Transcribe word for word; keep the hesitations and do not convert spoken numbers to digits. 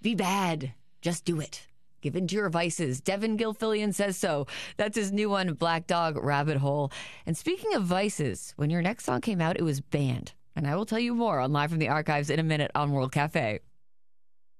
Be bad. Just do it. Give in to your vices. Devin Gilfillian says so. That's his new one, Black Dog Rabbit Hole. And speaking of vices, when your next song came out, it was banned. And I will tell you more on Live from the Archives in a minute on World Cafe.